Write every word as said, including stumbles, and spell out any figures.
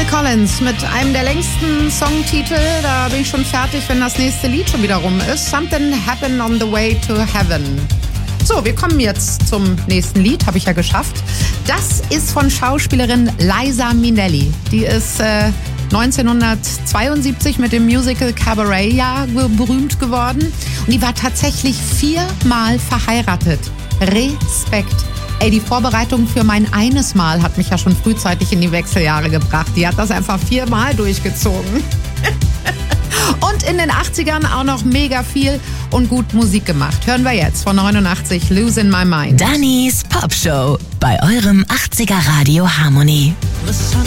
Collins mit einem der längsten Songtitel. Da bin ich schon fertig, wenn das nächste Lied schon wieder rum ist. Something Happened on the Way to Heaven. So, wir kommen jetzt zum nächsten Lied, habe ich ja geschafft. Das ist von Schauspielerin Liza Minnelli. Die ist äh, neunzehnhundertzweiundsiebzig mit dem Musical Cabaret ja berühmt geworden. Und die war tatsächlich viermal verheiratet. Respekt. Ey, die Vorbereitung für mein eines Mal hat mich ja schon frühzeitig in die Wechseljahre gebracht. Die hat das einfach viermal durchgezogen. Und in den achtzigern auch noch mega viel und gut Musik gemacht. Hören wir jetzt von neunundachtzig Losing My Mind. Dannys Popshow bei eurem achtziger Radio Harmony.